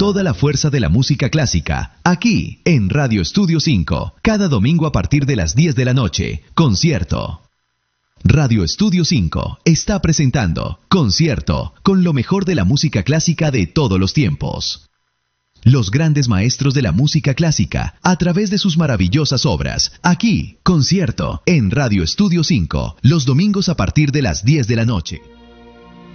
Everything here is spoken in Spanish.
toda la fuerza de la música clásica, aquí en Radio Estudio 5, cada domingo a partir de las 10 de la noche, Concierto. Radio Estudio 5 está presentando Concierto con lo mejor de la música clásica de todos los tiempos. Los grandes maestros de la música clásica, a través de sus maravillosas obras, aquí, Concierto, en Radio Estudio 5, los domingos a partir de las 10 de la noche.